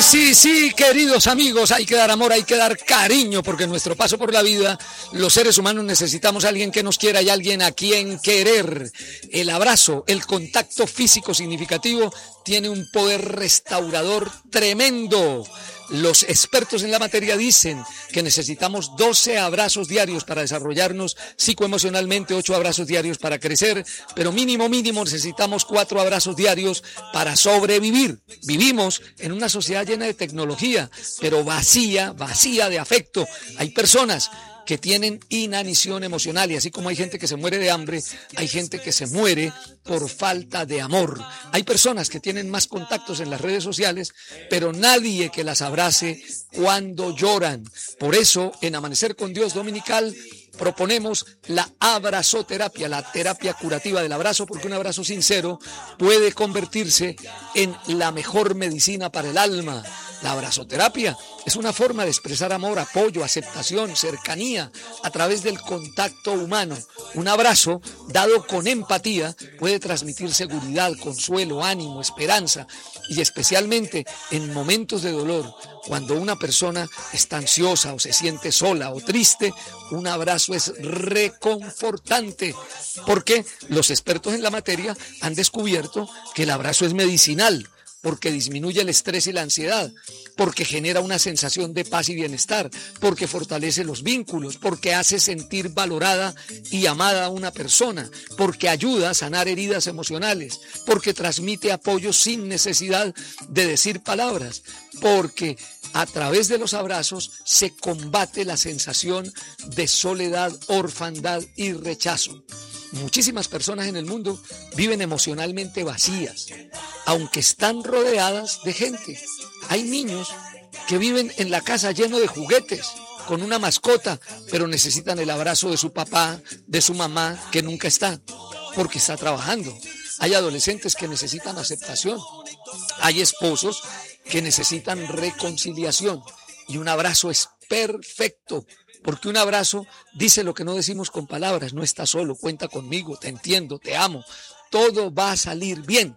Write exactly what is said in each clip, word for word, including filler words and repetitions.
sí, sí, queridos amigos, hay que dar amor, hay que dar cariño, porque en nuestro paso por la vida, los seres humanos necesitamos a alguien que nos quiera y alguien a quien querer. El abrazo, el contacto físico significativo tiene un poder restaurador tremendo. Los expertos en la materia dicen que necesitamos doce abrazos diarios para desarrollarnos psicoemocionalmente, ocho abrazos diarios para crecer, pero mínimo, mínimo necesitamos cuatro abrazos diarios para sobrevivir. Vivimos en una sociedad llena de tecnología, pero vacía, vacía de afecto. Hay personas que tienen inanición emocional y así como hay gente que se muere de hambre, hay gente que se muere por falta de amor. Hay personas que tienen más contactos en las redes sociales, pero nadie que las abrace cuando lloran. Por eso, en Amanecer con Dios Dominical, proponemos la abrazoterapia, la terapia curativa del abrazo, porque un abrazo sincero puede convertirse en la mejor medicina para el alma. La abrazoterapia es una forma de expresar amor, apoyo, aceptación, cercanía a través del contacto humano. Un abrazo dado con empatía puede transmitir seguridad, consuelo, ánimo, esperanza y especialmente en momentos de dolor, cuando una persona está ansiosa o se siente sola o triste, un abrazo es reconfortante, porque los expertos en la materia han descubierto que el abrazo es medicinal, porque disminuye el estrés y la ansiedad, porque genera una sensación de paz y bienestar, porque fortalece los vínculos, porque hace sentir valorada y amada a una persona, porque ayuda a sanar heridas emocionales, porque transmite apoyo sin necesidad de decir palabras, porque a través de los abrazos se combate la sensación de soledad, orfandad y rechazo. Muchísimas personas en el mundo viven emocionalmente vacías, aunque están rodeadas de gente. Hay niños que viven en la casa lleno de juguetes, con una mascota, pero necesitan el abrazo de su papá, de su mamá, que nunca está, porque está trabajando. Hay adolescentes que necesitan aceptación. Hay esposos que necesitan reconciliación. Y un abrazo es perfecto, porque un abrazo dice lo que no decimos con palabras. No estás solo, cuenta conmigo, te entiendo, te amo. Todo va a salir bien.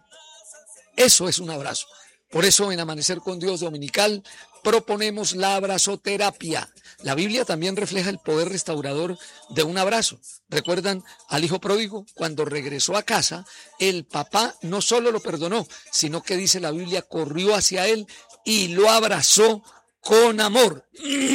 Eso es un abrazo. Por eso en Amanecer con Dios Dominical proponemos la abrazoterapia. La Biblia también refleja el poder restaurador de un abrazo. ¿Recuerdan al hijo pródigo? Cuando regresó a casa, el papá no solo lo perdonó, sino que dice la Biblia, corrió hacia él y lo abrazó con amor.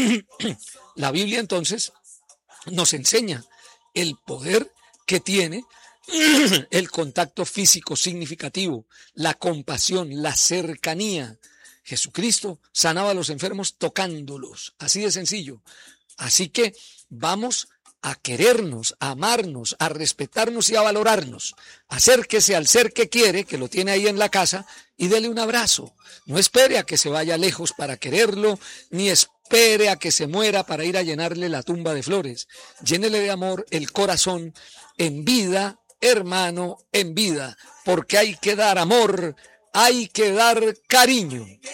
La Biblia entonces nos enseña el poder que tiene el contacto físico significativo, la compasión, la cercanía. Jesucristo sanaba a los enfermos tocándolos, así de sencillo. Así que vamos a querernos, a amarnos, a respetarnos y a valorarnos. Acérquese al ser que quiere, que lo tiene ahí en la casa, y dele un abrazo. No espere a que se vaya lejos para quererlo, ni espere a que se muera para ir a llenarle la tumba de flores. Llénele de amor el corazón en vida, hermano, en vida, porque hay que dar amor, hay que dar cariño.